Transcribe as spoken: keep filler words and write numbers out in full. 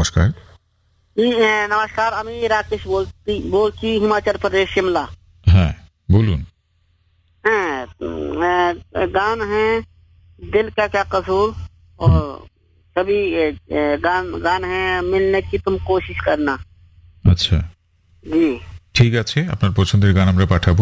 নমস্কার। जी अ, नमस्कार, আমি রাকেশ বলছি বলছি হিমাচল प्रदेश शिमला। হ্যাঁ বলুন। হ্যাঁ, উম, अ, गान है दिल का क्या कसूर और सभी अ, अ, गान गान है मिलने की तुम कोशिश करना। আচ্ছা जी ঠিক আছে, আপনার পছন্দের গান আমরা পাঠাবো।